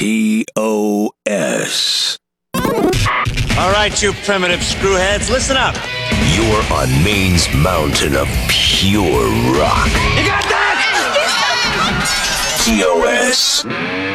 TOS. All right, you primitive screwheads, listen up. You're on Maine's mountain of pure rock. You got that? TOS.